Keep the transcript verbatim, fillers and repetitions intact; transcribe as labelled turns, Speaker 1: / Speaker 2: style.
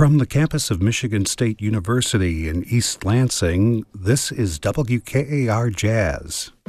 Speaker 1: From the campus of Michigan State University in East Lansing, this is W K A R Jazz.